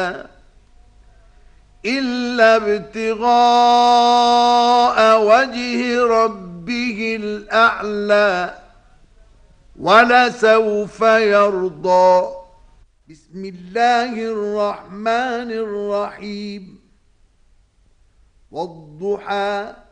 إلا ابتغاء وجه ربه الأعلى ولسوف يرضى. بسم الله الرحمن الرحيم. والضحى